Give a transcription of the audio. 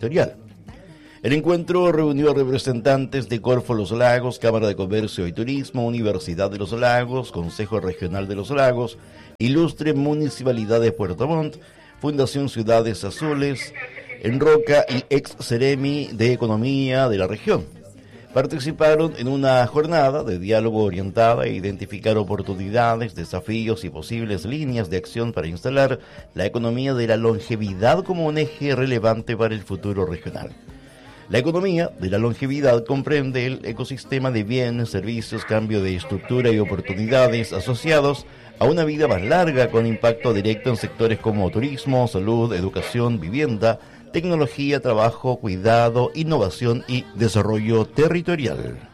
territorial. El encuentro reunió a representantes de Corfo Los Lagos, Cámara de Comercio y Turismo, Universidad de Los Lagos, Consejo Regional de Los Lagos, Ilustre Municipalidad de Puerto Montt, Fundación Ciudades Azules, Enroca y ex Ceremi de Economía de la región. Participaron en una jornada de diálogo orientada a identificar oportunidades, desafíos y posibles líneas de acción para instalar la economía de la longevidad como un eje relevante para el futuro regional. La economía de la longevidad comprende el ecosistema de bienes, servicios, cambio de estructura y oportunidades asociados a una vida más larga con impacto directo en sectores como turismo, salud, educación, vivienda, tecnología, trabajo, cuidado, innovación y desarrollo territorial.